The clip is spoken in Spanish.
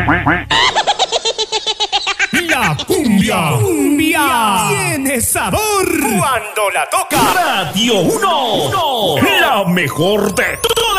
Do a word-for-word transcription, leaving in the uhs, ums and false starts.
La cumbia, cumbia tiene sabor cuando la toca Radio uno, la mejor de todas.